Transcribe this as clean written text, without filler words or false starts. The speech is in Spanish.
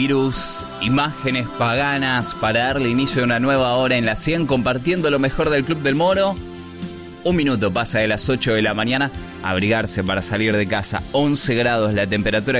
virus, imágenes paganas para darle inicio a una nueva hora en la 100, compartiendo lo mejor del Club del Moro. 1 minuto pasa de las 8 de la mañana, abrigarse para salir de casa, 11 grados la temperatura